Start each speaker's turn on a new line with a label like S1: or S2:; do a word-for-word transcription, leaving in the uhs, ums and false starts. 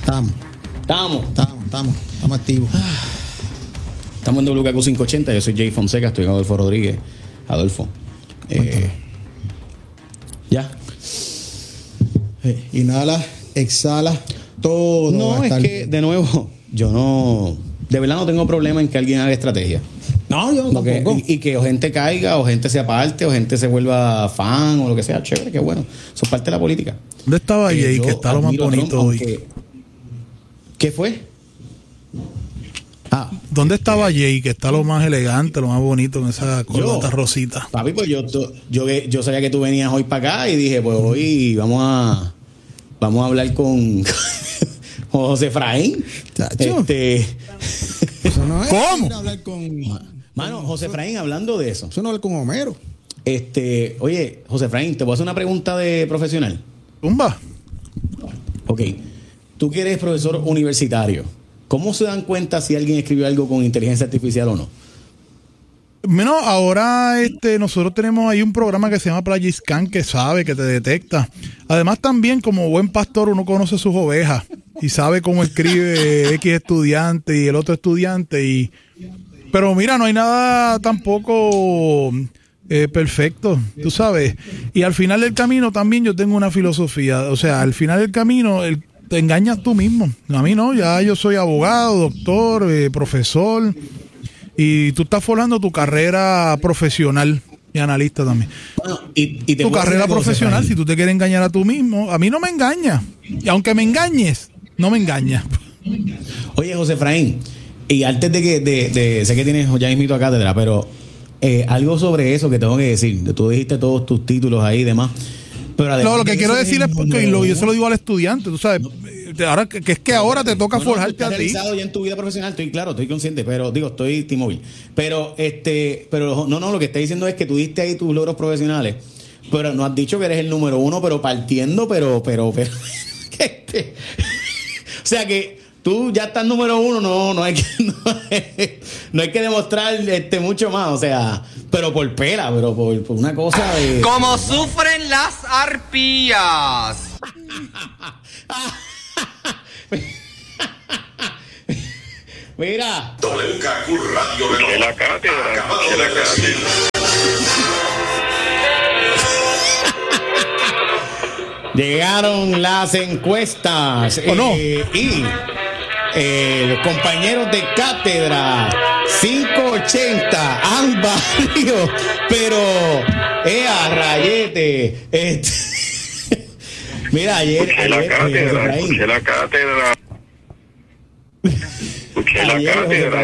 S1: Estamos.
S2: Estamos.
S1: Estamos, estamos, estamos activos.
S2: Estamos en W K Q quinientos ochenta, yo soy Jay Fonseca, estoy con Adolfo Rodríguez. Adolfo. Eh, ya.
S1: Eh, inhala, exhala, todo. va
S2: No,
S1: a
S2: es
S1: estar
S2: que,
S1: bien.
S2: de nuevo, yo no... De verdad no tengo problema en que alguien haga estrategia.
S1: No, yo
S2: Porque-
S1: tampoco.
S2: y, y que o gente caiga, o gente se aparte, o gente se vuelva fan, o lo que sea. Chévere, qué bueno. Eso es parte de la política.
S3: ¿Dónde estaba
S2: Eh,
S3: Jay?
S2: yo
S3: Que está lo más
S2: admiro a Trump,
S3: bonito hoy.
S2: aunque- ¿Qué fue? Ah,
S3: ¿Dónde estaba Jay? Que está lo más elegante, lo más bonito en esa corbata
S2: Yo.
S3: rosita.
S2: papi, pues yo, yo, yo, yo sabía que tú venías hoy para acá y dije, pues hoy vamos a vamos a hablar con, con José Efraín.
S1: Chacho.
S2: Este,
S1: Eso no es
S3: ¿Cómo?
S1: ir a hablar con.
S2: mano, José Efraín, hablando de eso.
S1: Eso no es hablar con Homero.
S2: Este, oye, José Efraín, te voy a hacer una pregunta de profesional.
S3: Tumba.
S2: Ok, tú que eres profesor universitario, ¿cómo se dan cuenta si alguien escribió algo con inteligencia artificial o no?
S3: Bueno, ahora este, nosotros tenemos ahí un programa que se llama Playiscan que sabe, que te detecta. Además también, como buen pastor, uno conoce sus ovejas y sabe cómo escribe X estudiante y el otro estudiante. y Pero mira, no hay nada tampoco eh, perfecto, tú sabes. Y al final del camino también yo tengo una filosofía. O sea, al final del camino el, te engañas tú mismo. A mí no, ya yo soy abogado, doctor, eh, profesor. Y tú estás formando tu carrera profesional y analista también.
S2: Bueno, y, y te
S3: Tu
S2: puedo
S3: carrera
S2: decir algo, José
S3: profesional,
S2: Efraín.
S3: si tú te quieres engañar a tú mismo, a mí no me engaña. Y aunque me engañes, no me engaña.
S2: Oye, José Efraín, y antes de que, de, de- sé que tienes ya mismito a cátedra, pero eh, algo sobre eso que tengo que decir. Tú dijiste todos tus títulos ahí y demás. Pero además
S3: No, lo que
S2: de
S3: quiero
S2: eso,
S3: decir
S2: eres
S3: es porque
S2: número
S3: y lo, yo
S2: uno.
S3: se lo digo al estudiante, tú sabes, eh, ahora que, que es que ahora te toca
S2: Bueno, tú
S3: forjarte
S2: estás
S3: a ti.
S2: realizado ya en tu vida profesional, estoy claro, estoy consciente, pero digo, estoy T-Mobile. Pero este, pero no, no, lo que está diciendo es que tú diste ahí tus logros profesionales, pero no has dicho que eres el número uno, pero partiendo, pero, pero, pero, este, o sea que tú ya estás número uno, no, no hay que, no, hay- no hay que demostrar este mucho más, o sea, pero por pela, pero por, por una cosa de.
S4: Como sufren las arpías.
S2: Mira.
S5: W K Q Radio de
S6: Escuché la cátedra,
S5: acabado
S6: escuché la
S5: de recibir.
S2: Llegaron las encuestas.
S3: ¿O no?
S2: eh, y eh, los compañeros de cátedra quinientos ochenta han barrido, pero eh, a rayete. Este, mira, ayer,
S6: Escuché la
S2: ayer, eh, José
S6: cátedra,
S2: Efraín,
S6: escuché la cátedra. Escuché la
S2: ayer, José
S6: cátedra.
S2: Efraín,